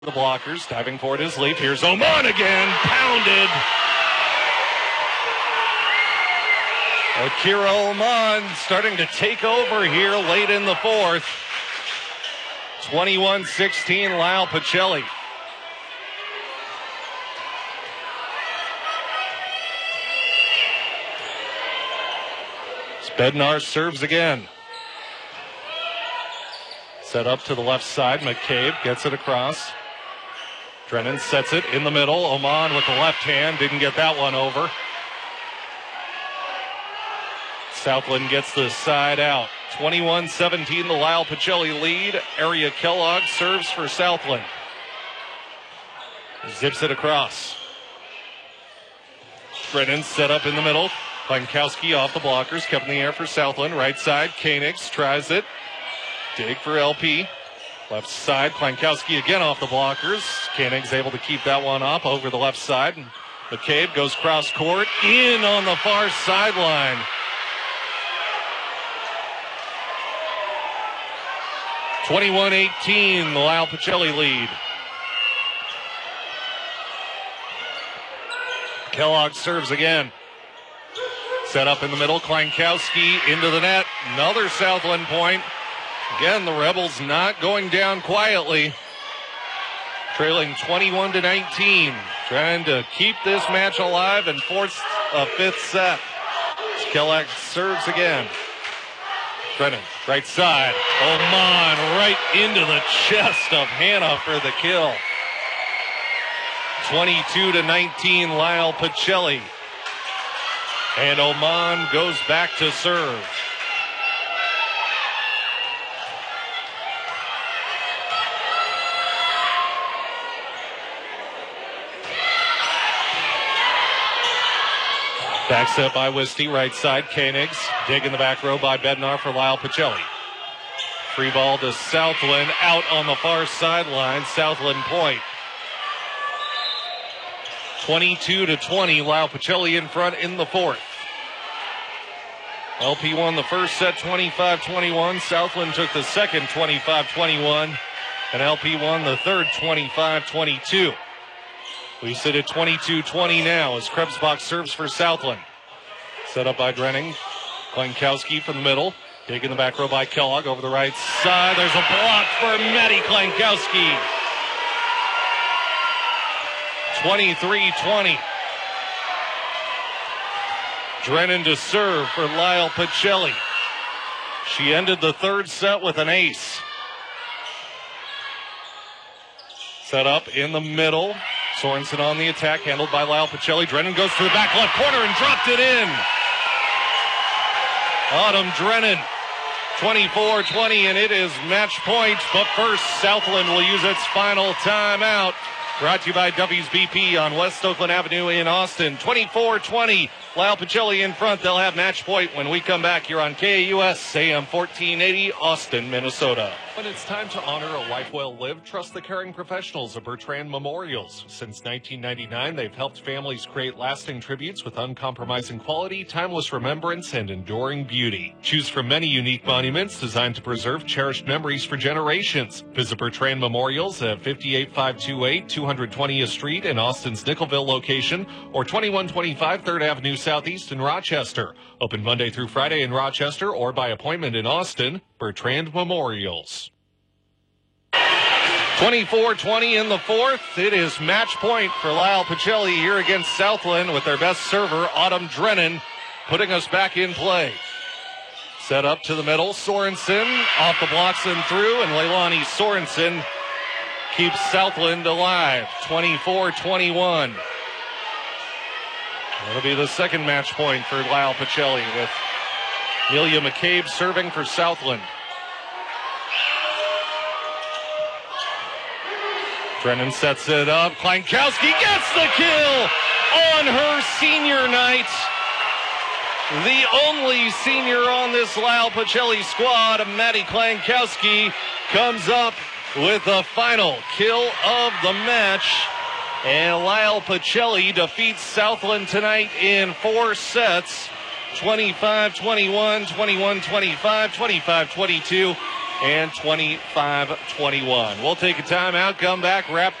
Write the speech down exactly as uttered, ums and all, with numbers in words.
The blockers diving for it is Leaf. Here's Oman again, pounded. Akira Oman starting to take over here late in the fourth. twenty-one sixteen, Lyle Pacelli. Bednar serves again. Set up to the left side. McCabe gets it across. Drennan sets it in the middle. Oman with the left hand. Didn't get that one over. Southland gets the side out. twenty-one seventeen, the Lyle Pacelli lead. Area Kellogg serves for Southland. Zips it across. Drennan set up in the middle. Klankowski off the blockers. Kept in the air for Southland. Right side. Koenigs tries it. Dig for L P. Left side. Klankowski again off the blockers. Koenigs able to keep that one up over the left side. McCabe goes cross court. In on the far sideline. twenty-one eighteen, the Lyle Pacelli lead. Kellogg serves again. Set up in the middle. Klankowski into the net. Another Southland point. Again, the Rebels not going down quietly. Trailing twenty-one to nineteen. Trying to keep this match alive and force a fifth set. Kellogg serves again. Drennan, right side. Oman right into the chest of Hannah for the kill. twenty-two to nineteen, Lyle Pacelli. And Oman goes back to serve. Back set by Wisty, right side. Koenigs, dig in the back row by Bednar for Lyle Pacelli. Free ball to Southland, out on the far sideline. Southland point. twenty-two to twenty, Lyle Pacelli in front in the fourth. L P won the first set twenty-five twenty-one. Southland took the second twenty-five twenty-one. And L P won the third twenty-five twenty-two. We sit at twenty-two twenty now as Krebsbach serves for Southland. Set up by Drenning. Klankowski from the middle. Dig in the back row by Kellogg over the right side. There's a block for Maddie Klankowski. twenty-three twenty. Drennan to serve for Lyle Pacelli. She ended the third set with an ace. Set up in the middle. Sorensen on the attack, handled by Lyle Pacelli. Drennan goes to the back left corner and dropped it in. Autumn Drennan, twenty-four twenty, and it is match point. But first, Southland will use its final timeout. Brought to you by W's B P on West Oakland Avenue in Austin. twenty-four twenty, Lyle Pacelli in front. They'll have match point when we come back here on K A U S A M fourteen eighty, Austin, Minnesota. When it's time to honor a life well lived, trust the caring professionals of Bertrand Memorials. Since nineteen ninety-nine, they've helped families create lasting tributes with uncompromising quality, timeless remembrance, and enduring beauty. Choose from many unique monuments designed to preserve cherished memories for generations. Visit Bertrand Memorials at fifty-eight five twenty-eight two hundred twentieth Street in Austin's Nickelville location, or twenty-one twenty-five third Avenue Southeast in Rochester. Open Monday through Friday in Rochester or by appointment in Austin. Bertrand Memorials. twenty-four twenty in the fourth. It is match point for Lyle Pacelli here against Southland with their best server, Autumn Drennan, putting us back in play. Set up to the middle. Sorensen off the blocks and through, and Leilani Sorensen keeps Southland alive. twenty-four twenty-one. That'll be the second match point for Lyle Pacelli with Amelia McCabe serving for Southland. Drennan sets it up. Klankowski gets the kill on her senior night. The only senior on this Lyle Pacelli squad, Maddie Klankowski, comes up with the final kill of the match. And Lyle Pacelli defeats Southland tonight in four sets. twenty-five twenty-one, twenty-one twenty-five, twenty-five twenty-two. and twenty-five twenty-one. We'll take a timeout, come back, wrap